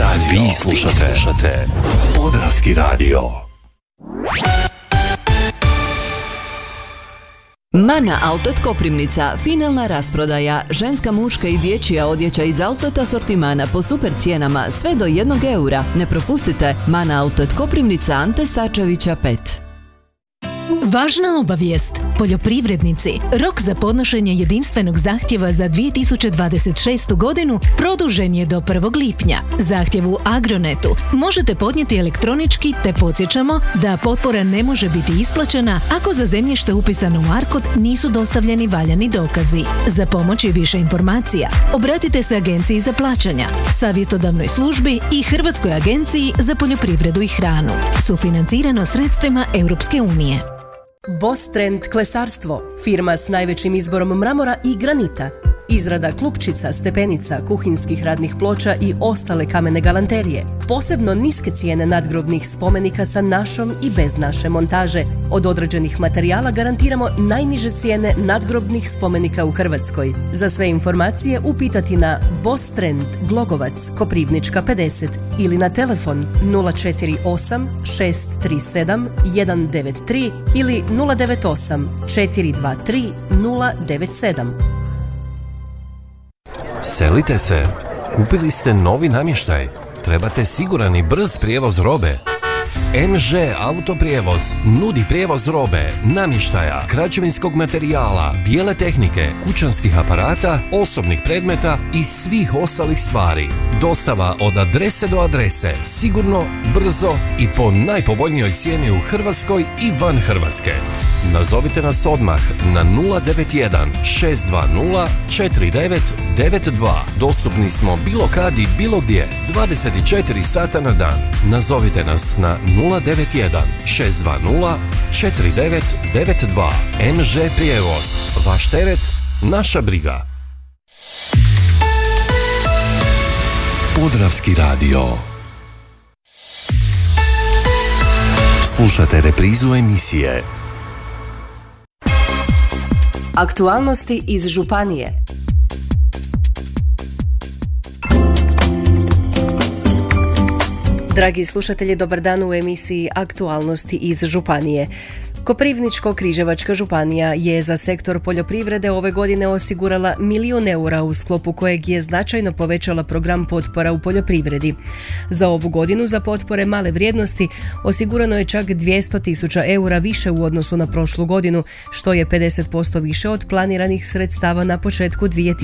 Vi slušate Podravski radio. Mana Outlet Koprivnica, finalna rasprodaja, ženska, muška i dječja odjeća iz outlet asortimana po super cijenama sve do 1 eura. Ne propustite, Mana Outlet Koprivnica, Ante Starčevića 5. Važna obavijest. Poljoprivrednici, rok za podnošenje jedinstvenog zahtjeva za 2026. godinu produžen je do 1. lipnja. Zahtjev u Agronetu možete podnijeti elektronički, te podsjećamo da potpora ne može biti isplaćena ako za zemljište upisano u ARKOD nisu dostavljeni valjani dokazi. Za pomoć i više informacija obratite se Agenciji za plaćanja, savjetodavnoj službi i Hrvatskoj agenciji za poljoprivredu i hranu. Sufinancirano sredstvima Europske unije. Boss Trend klesarstvo, firma s najvećim izborom mramora i granita. Izrada klupčica, stepenica, kuhinskih radnih ploča i ostale kamene galanterije. Posebno niske cijene nadgrobnih spomenika sa našom i bez naše montaže. Od određenih materijala garantiramo najniže cijene nadgrobnih spomenika u Hrvatskoj. Za sve informacije upitati na Boss Trend, Glogovac, Koprivnička 50 ili na telefon 048 637 193 ili 098 423 097. Selite se, kupili ste novi namještaj, trebate siguran i brz prijevoz robe. MŽ Autoprijevoz nudi prijevoz robe, namještaja, građevinskog materijala, bijele tehnike, kućanskih aparata, osobnih predmeta i svih ostalih stvari. Dostava od adrese do adrese, sigurno, brzo i po najpovoljnijoj cijeni u Hrvatskoj i van Hrvatske. Nazovite nas odmah na 091 620 4992. Dostupni smo bilo kad i bilo gdje, 24 sata na dan. Nazovite nas na 091 620 4992. MŽ Prijevoz. Vaš teret, naša briga. Podravski radio. Slušate reprizu emisije Aktualnosti iz županije. Dragi slušatelji, dobar dan u emisiji Aktualnosti iz županije. Koprivničko-križevačka županija je za sektor poljoprivrede ove godine osigurala 1 milijun eura u sklopu kojeg je značajno povećala program potpora u poljoprivredi. Za ovu godinu za potpore male vrijednosti osigurano je čak 200.000 eura više u odnosu na prošlu godinu, što je 50% više od planiranih sredstava na početku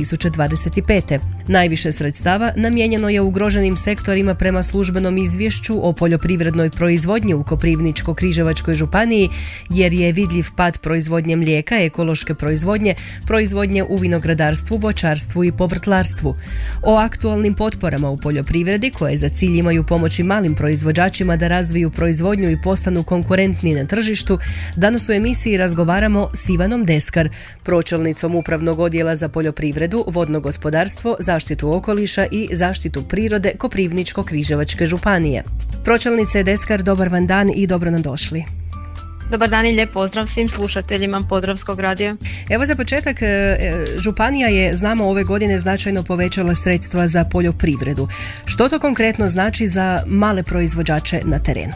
2025. Najviše sredstava namijenjeno je ugroženim sektorima prema službenom izvješću o poljoprivrednoj proizvodnji u Koprivničko-križevačkoj županiji, jer je vidljiv pad proizvodnje mlijeka, ekološke proizvodnje u vinogradarstvu, voćarstvu i povrtlarstvu. O aktualnim potporama u poljoprivredi, koje za cilj imaju pomoći malim proizvođačima da razviju proizvodnju i postanu konkurentni na tržištu, danas u emisiji razgovaramo s Ivanom Deskar, pročelnicom Upravnog odjela za poljoprivredu, vodno gospodarstvo, zaštitu okoliša i zaštitu prirode Koprivničko-križevačke županije. Pročelnice Deskar, dobar vam dan i dobro nam došli. Dobar dan i lijep pozdrav svim slušateljima Podravskog radija. Evo za početak, županija je, znamo, ove godine značajno povećala sredstva za poljoprivredu. Što to konkretno znači za male proizvođače na terenu?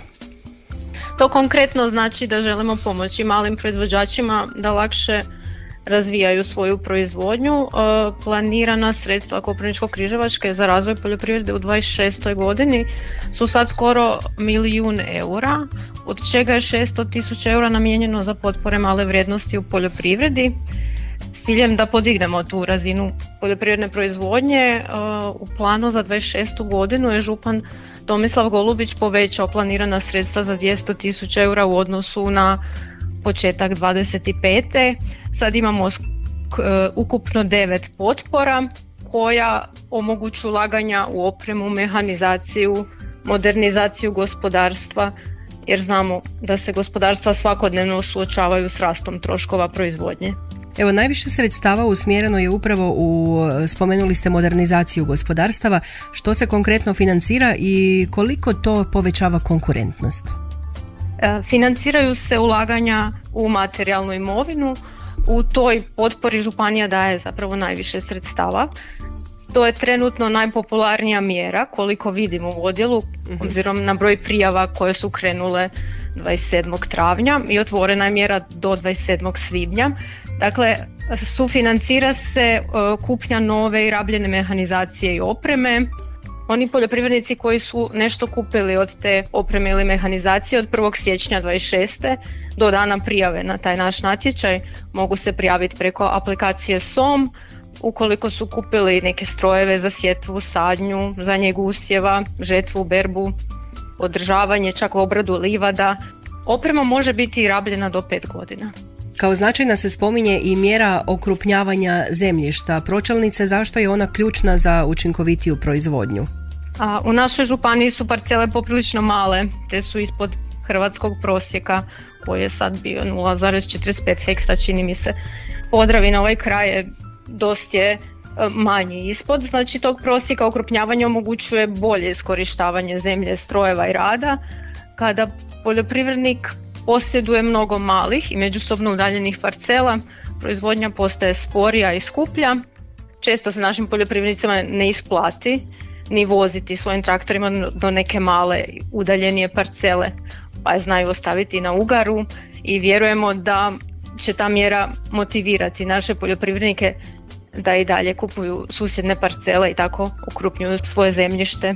To konkretno znači da želimo pomoći malim proizvođačima da lakše razvijaju svoju proizvodnju. Planirana sredstva Koprivničko-križevačke za razvoj poljoprivrede u 2026. godini su sad skoro 1 milijun eura, od čega je 600.000 eura namijenjeno za potpore male vrijednosti u poljoprivredi. S ciljem da podignemo tu razinu poljoprivredne proizvodnje, u planu za 2026. godinu je župan Tomislav Golubić povećao planirana sredstva za 200.000 eura u odnosu na početak 25. Sad imamo ukupno 9 potpora koja omogućuju ulaganja u opremu, mehanizaciju, modernizaciju gospodarstva, jer znamo da se gospodarstva svakodnevno suočavaju s rastom troškova proizvodnje. Evo, najviše sredstava usmjereno je upravo spomenuli ste modernizaciju gospodarstava. Što se konkretno financira i koliko to povećava konkurentnost? Financiraju se ulaganja u materijalnu imovinu. U toj potpori županija daje zapravo najviše sredstava. To je trenutno najpopularnija mjera koliko vidimo u odjelu, obzirom na broj prijava koje su krenule 27. travnja i otvorena je mjera do 27. svibnja. Dakle, sufinancira se kupnja nove i rabljene mehanizacije i opreme. Oni poljoprivrednici koji su nešto kupili od te opreme ili mehanizacije od 1. siječnja 26. do dana prijave na taj naš natječaj mogu se prijaviti preko aplikacije SOM. Ukoliko su kupili neke strojeve za sjetvu, sadnju, za njegu usjeva, žetvu, berbu, održavanje, čak obradu livada, oprema može biti i rabljena do 5 godina. Kao značajna se spominje i mjera okrupnjavanja zemljišta. Pročelnice, zašto je ona ključna za učinkovitiju proizvodnju? U našoj županiji su parcele poprilično male, te su ispod hrvatskog prosjeka koji je sad bio 0,45 hektara, čini mi se. Podravina, ovaj kraj je dosta manji ispod, znači tog prosjeka okrupnjavanja omogućuje bolje iskorištavanje zemlje, strojeva i rada. Kada poljoprivrednik posjeduje mnogo malih i međusobno udaljenih parcela, proizvodnja postaje sporija i skuplja. Često se našim poljoprivrednicima ne isplati ni voziti svojim traktorima do neke male udaljenije parcele, pa je znaju ostaviti na ugaru i vjerujemo da će ta mjera motivirati naše poljoprivrednike da i dalje kupuju susjedne parcele i tako okrupnjuju svoje zemljište.